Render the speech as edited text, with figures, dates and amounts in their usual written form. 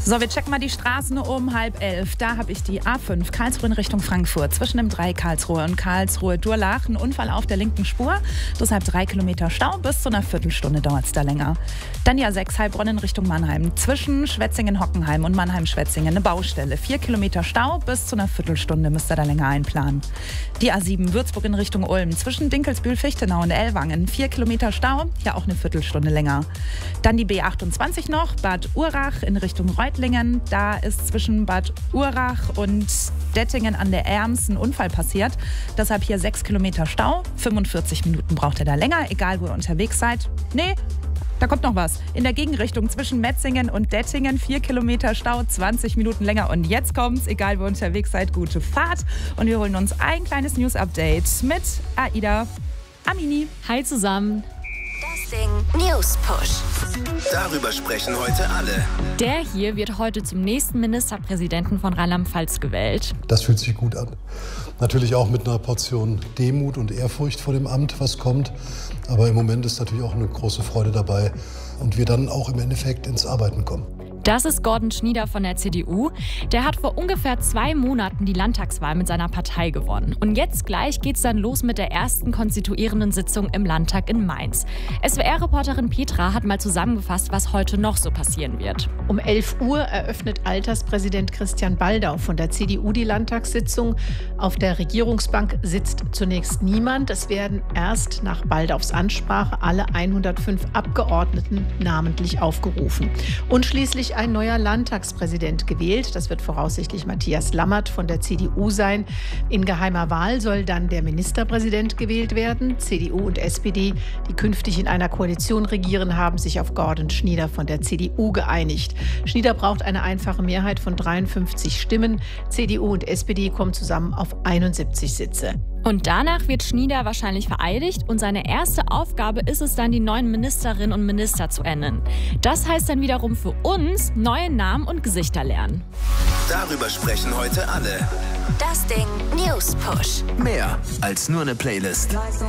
So, wir checken mal die Straßen um 10:30. Da habe ich die A5 Karlsruhe in Richtung Frankfurt. Zwischen dem 3 Karlsruhe und Karlsruhe-Durlach ein Unfall auf der linken Spur. Deshalb 3 Kilometer Stau. Bis zu einer Viertelstunde dauert es da länger. Dann die A6 Heilbronn in Richtung Mannheim. Zwischen Schwetzingen-Hockenheim und Mannheim-Schwetzingen eine Baustelle. 4 Kilometer Stau. Bis zu einer Viertelstunde müsst ihr da länger einplanen. Die A7 Würzburg in Richtung Ulm. Zwischen Dinkelsbühl-Fichtenau und Ellwangen. 4 Kilometer Stau. Ja, auch eine Viertelstunde länger. Dann die B28 noch. Bad Urach in Richtung Reutlingen. Da ist zwischen Bad Urach und Dettingen an der Erms ein Unfall passiert. Deshalb hier 6 Kilometer Stau. 45 Minuten braucht ihr da länger, egal wo ihr unterwegs seid. Nee, da kommt noch was. In der Gegenrichtung zwischen Metzingen und Dettingen 4 Kilometer Stau, 20 Minuten länger. Und jetzt kommt's, egal wo ihr unterwegs seid, gute Fahrt. Und wir holen uns ein kleines News-Update mit Aida Amini. Hi zusammen. Das Ding News Push. Darüber sprechen heute alle. Der hier wird heute zum nächsten Ministerpräsidenten von Rheinland-Pfalz gewählt. Das fühlt sich gut an. Natürlich auch mit einer Portion Demut und Ehrfurcht vor dem Amt, was kommt. Aber im Moment ist natürlich auch eine große Freude dabei und wir dann auch im Endeffekt ins Arbeiten kommen. Das ist Gordon Schnieder von der CDU. Der hat vor ungefähr 2 Monaten die Landtagswahl mit seiner Partei gewonnen. Und jetzt gleich geht's dann los mit der ersten konstituierenden Sitzung im Landtag in Mainz. SWR-Reporterin Petra hat mal zusammengefasst, was heute noch so passieren wird. Um 11 Uhr eröffnet Alterspräsident Christian Baldau von der CDU die Landtagssitzung. Auf der Regierungsbank sitzt zunächst niemand. Es werden erst nach Baldaus Ansprache alle 105 Abgeordneten namentlich aufgerufen. Und schließlich ein neuer Landtagspräsident gewählt. Das wird voraussichtlich Matthias Lammert von der CDU sein. In geheimer Wahl soll dann der Ministerpräsident gewählt werden. CDU und SPD, die künftig in einer Koalition regieren, haben sich auf Gordon Schnieder von der CDU geeinigt. Schnieder braucht eine einfache Mehrheit von 53 Stimmen. CDU und SPD kommen zusammen auf 71 Sitze. Und danach wird Schnieder wahrscheinlich vereidigt und seine erste Aufgabe ist es dann, die neuen Ministerinnen und Minister zu ernennen. Das heißt dann wiederum für uns, neue Namen und Gesichter lernen. Darüber sprechen heute alle. Das Ding News Push. Mehr als nur eine Playlist.